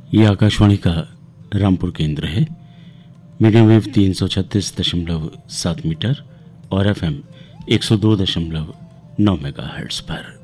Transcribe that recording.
ये आकाशवाणी का रामपुर केंद्र है। मीडियम वेव 336.7 मीटर और FM 102.9 मेगाहर्ट्ज पर।